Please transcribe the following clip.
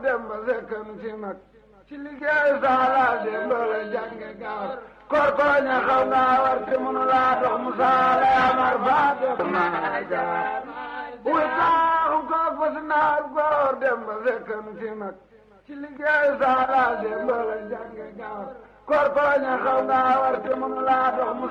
dem ba sekkan ci mag ci liggéey saala dem ba la jànge gaaw korkoña xaw nga war te mënu laa dox mu saala amar faa def naa jaar wuy taaxu ko fas naar góor dem ba sekkan ci mag ci liggéey saala dem ba la jànge gaaw korkoña xaw nga war te mënu laa dox mu